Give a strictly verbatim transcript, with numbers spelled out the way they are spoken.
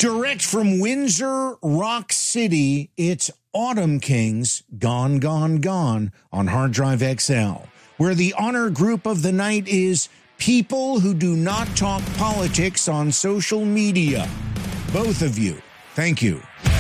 Direct from Windsor Rock City, it's Autumn Kings, Gone, Gone, Gone on Hard Drive X L, where the honor group of the night is people who do not talk politics on social media. Both of you, thank you.